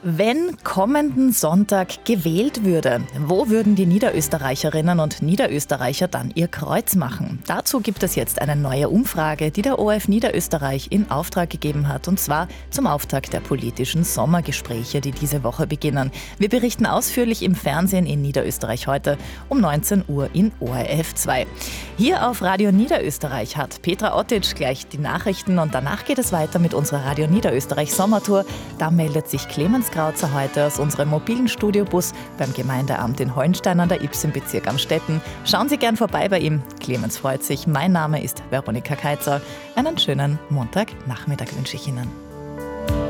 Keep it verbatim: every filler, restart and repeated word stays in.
Wenn kommenden Sonntag gewählt würde, wo würden die Niederösterreicherinnen und Niederösterreicher dann ihr Kreuz machen? Dazu gibt es jetzt eine neue Umfrage, die der O R F Niederösterreich in Auftrag gegeben hat, und zwar zum Auftakt der politischen Sommergespräche, die diese Woche beginnen. Wir berichten ausführlich im Fernsehen in Niederösterreich heute um neunzehn Uhr in O R F zwei. Hier auf Radio Niederösterreich hat Petra Ottic gleich die Nachrichten und danach geht es weiter mit unserer Radio Niederösterreich Sommertour. Da meldet sich Clemens Krauzer heute aus unserem mobilen Studiobus beim Gemeindeamt in Hohenstein an der Ybbs im Bezirk Amstetten. Schauen Sie gern vorbei bei ihm. Clemens freut sich. Mein Name ist Veronika Keitzer. Einen schönen Montagnachmittag wünsche ich Ihnen.